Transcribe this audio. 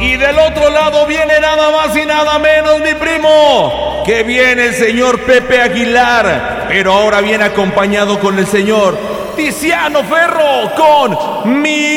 Y del otro lado viene nada más y nada menos mi primo, que viene el señor Pepe Aguilar, pero ahora viene acompañado con el señor Tiziano Ferro con Mi